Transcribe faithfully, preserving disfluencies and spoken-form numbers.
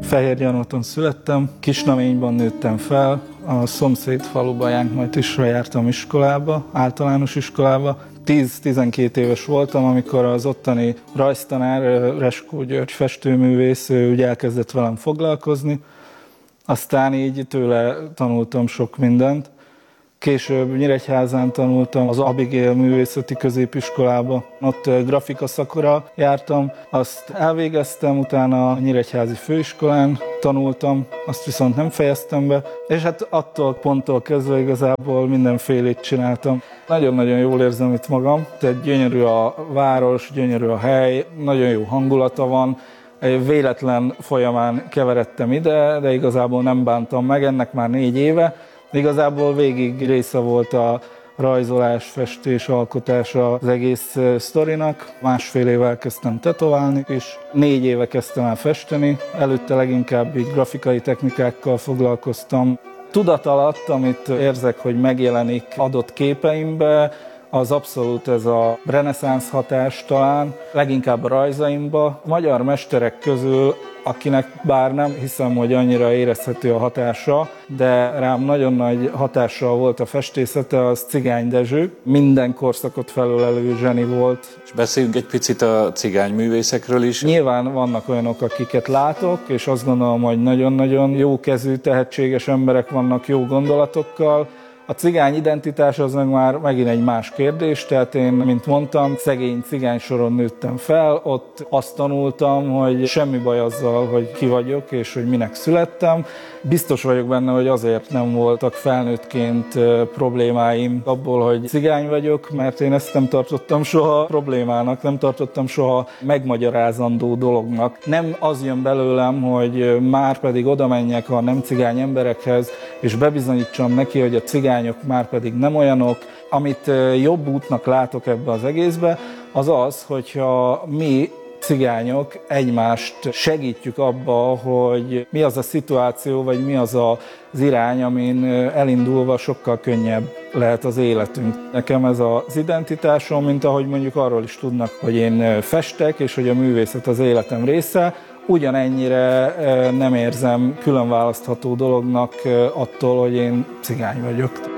Fehérgyarmaton születtem, Kisnaményban nőttem fel, a szomszéd faluban, Jánkmajtisra jártam iskolába, általános iskolába. tíz-tizenkét éves voltam, amikor az ottani rajztanár, Reskó György festőművész, ő úgy elkezdett velem foglalkozni. Aztán így tőle tanultam sok mindent. Később Nyíregyházán tanultam az Abigail művészeti középiskolába, ott grafika szakra jártam, azt elvégeztem, utána a Nyíregyházi főiskolán tanultam, azt viszont nem fejeztem be, és hát attól ponttól kezdve igazából mindenfélét csináltam. Nagyon-nagyon jól érzem itt magam, tehát gyönyörű a város, gyönyörű a hely, nagyon jó hangulata van. Véletlen folyamán keveredtem ide, de igazából nem bántam meg, ennek már négy éve. Igazából végig része volt a rajzolás, festés, alkotás az egész sztorinak. Másfél éve elkezdtem tetoválni, és négy éve kezdtem el festeni. Előtte leginkább így grafikai technikákkal foglalkoztam. Tudat alatt, amit érzek, hogy megjelenik adott képeimbe, az abszolút ez a reneszánsz hatás talán, leginkább a rajzaimba. A magyar mesterek közül, akinek bár nem hiszem, hogy annyira érezhető a hatása, de rám nagyon nagy hatással volt a festészete, az Cigány Dezső. Minden korszakot felölelő zseni volt. És beszéljünk egy picit a cigány művészekről is. Nyilván vannak olyanok, akiket látok, és azt gondolom, hogy nagyon-nagyon jókezű, tehetséges emberek vannak jó gondolatokkal. A cigány identitás az meg már megint egy más kérdés, tehát én, mint mondtam, szegény cigány soron nőttem fel, ott azt tanultam, hogy semmi baj azzal, hogy ki vagyok és hogy minek születtem. Biztos vagyok benne, hogy azért nem voltak felnőttként problémáim abból, hogy cigány vagyok, mert én ezt nem tartottam soha problémának, nem tartottam soha megmagyarázandó dolognak. Nem az jön belőlem, hogy már pedig oda menjek a nem cigány emberekhez, és bebizonyítsam neki, hogy a cigányok már pedig nem olyanok. Amit jobb útnak látok ebbe az egészbe, az az, hogyha mi cigányok egymást segítjük abba, hogy mi az a szituáció, vagy mi az az irány, amin elindulva sokkal könnyebb lehet az életünk. Nekem ez az identitásom, mint ahogy mondjuk arról is tudnak, hogy én festek, és hogy a művészet az életem része, ugyanennyire nem érzem külön választható dolognak attól, hogy én cigány vagyok.